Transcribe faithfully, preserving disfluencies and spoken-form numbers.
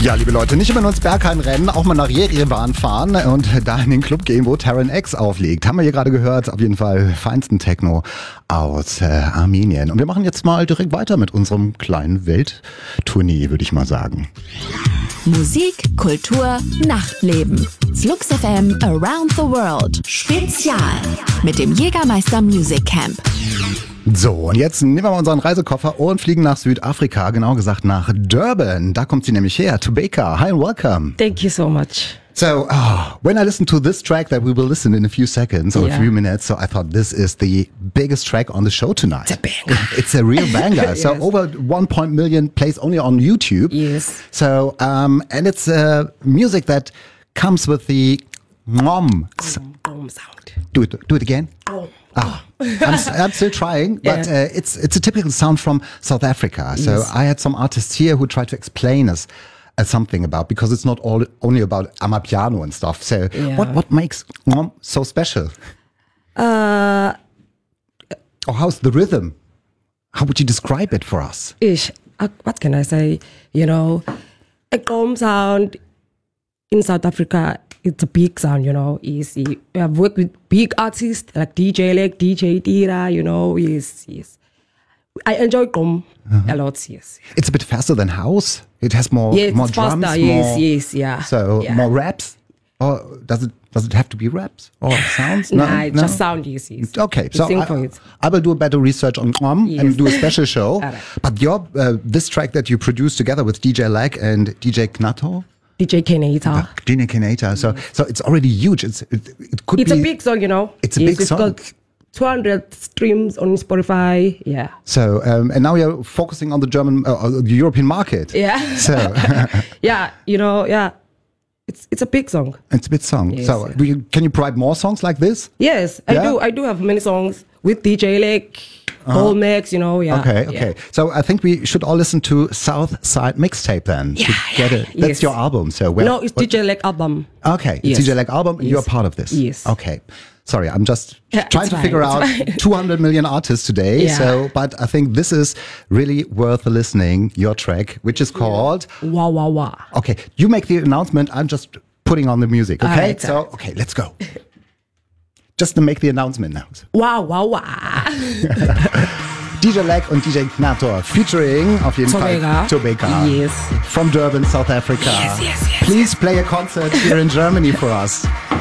Ja, liebe Leute, nicht immer nur ins Berghain rennen, auch mal nach Jerewan fahren und da in den Club gehen, wo Terran X auflegt. Haben wir hier gerade gehört, auf jeden Fall feinsten Techno aus äh, Armenien. Und wir machen jetzt mal direkt weiter mit unserem kleinen Welttournee, würde ich mal sagen. Musik, Kultur, Nachtleben. Flux F M Around the World. Spezial. Mit dem Jägermeister Music Camp. So, und jetzt nehmen wir mal unseren Reisekoffer und fliegen nach Südafrika, genau gesagt nach Durban. Da kommt sie nämlich her, Tobeka. Hi and welcome. Thank you so much. So, oh, when I listened to this track that we will listen in a few seconds or yeah. a few minutes, so I thought this is the biggest track on the show tonight. It's a banger. It's a real banger. Yes. So over one point million plays only on YouTube. Yes. So, um, and it's uh, music that comes with the ngom. Boom sound. Do it, do it again. Boom. Ah, I'm, I'm still trying, but Yeah. uh, it's it's a typical sound from South Africa. So Yes. I had some artists here who tried to explain us uh, something about, because it's not all only about Amapiano and stuff. So Yeah. what what makes ngom so special? Uh, Or how's the rhythm? How would you describe it for us? ish. Uh, what can I say? You know, a boom sound in South Africa. It's a big sound, you know. Is we have worked with big artists like D J Lek, D J Tira, you know. Yes, yes. I enjoy Gqom a lot. Yes. It's a bit faster than house. It has more Yeah, it's more faster. drums. Yes, more, yes, yeah. So Yeah. more raps. Or does it does it have to be raps or sounds? Nah, it's just sound. Yes, yes. Okay, We so sing I, for it. I will do a better research on ngom Yes. and do a special show. Alright. But your uh, this track that you produced together with D J Lag and D J Knato, D J Kenata. D J Kenata. So so it's already huge. It's it, it could It's be a big song, you know. It's a yes, big it's song. got two hundred streams on Spotify. Yeah. So um, and now you're focusing on the German uh, uh, the European market. Yeah. So Yeah, you know, yeah. It's it's a big song. it's a big song. Yes, so yeah. do you, can you provide more songs like this? Yes, I Yeah? do. I do have many songs with D J Lake, Paul Max, you know, yeah. Okay, yeah. okay. So I think we should all listen to South Side Mixtape then. Yeah, to get yeah, it. That's yes. your album. So where, No, it's what- D J Lake album. Okay, it's Yes. D J Lag album. Yes. You're part of this. Yes. Okay. Sorry, I'm just Yeah, trying it's to fine, figure it's out fine. two hundred million artists today. Yeah. So, but I think this is really worth listening. Your track, which is called. Wah wah wah. Okay, you make the announcement. I'm just putting on the music. Okay. Alright, so, alright. okay, let's go. Just to make the announcement now. Wah wah wah. D J Lag und D J Knator featuring auf jeden Tobeka. Fall Tobeka. Yes. From Durban, South Africa. Yes, yes, yes, Please play a concert here in Germany for us.